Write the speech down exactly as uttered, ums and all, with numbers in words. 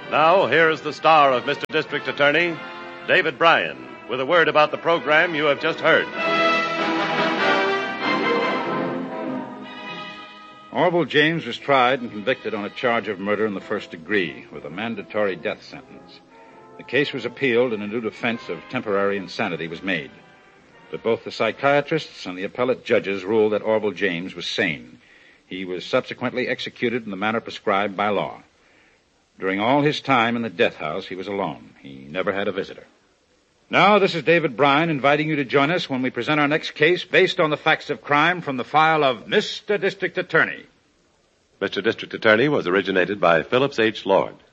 Now, here is the star of Mister District Attorney, David Bryan, with a word about the program you have just heard. Orville James was tried and convicted on a charge of murder in the first degree with a mandatory death sentence. The case was appealed and a new defense of temporary insanity was made. But both the psychiatrists and the appellate judges ruled that Orville James was sane. He was subsequently executed in the manner prescribed by law. During all his time in the death house, he was alone. He never had a visitor. Now, this is David Bryan inviting you to join us when we present our next case based on the facts of crime from the file of Mister District Attorney. Mister District Attorney was originated by Phillips H. Lord.